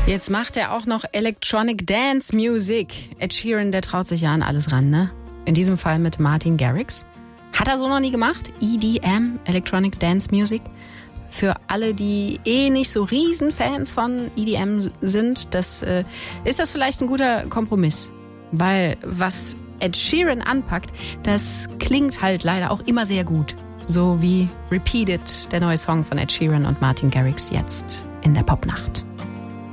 Jetzt macht er auch noch Electronic Dance Music. Ed Sheeran, der traut sich ja an alles ran, ne? In diesem Fall mit Martin Garrix. Hat er so noch nie gemacht? EDM, Electronic Dance Music. Für alle, die nicht so Riesenfans von EDM sind, ist das vielleicht ein guter Kompromiss. Weil was Ed Sheeran anpackt, das klingt halt leider auch immer sehr gut. So wie Repeated, der neue Song von Ed Sheeran und Martin Garrix jetzt in der Popnacht.